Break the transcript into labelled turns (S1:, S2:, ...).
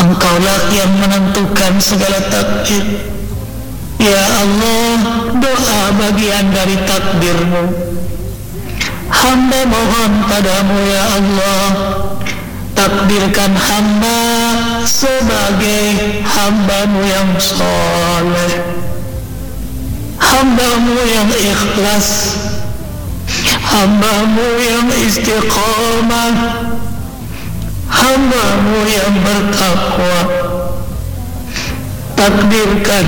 S1: Engkaulah yang menentukan segala takdir. Ya Allah, doa bagian dari takdir-Mu. Hamba mohon padamu ya Allah, takdirkan hamba sebagai hamba-Mu yang soleh, hamba-Mu yang ikhlas, hamba-Mu yang istiqamah, hamba-Mu yang bertakwa. Takdirkan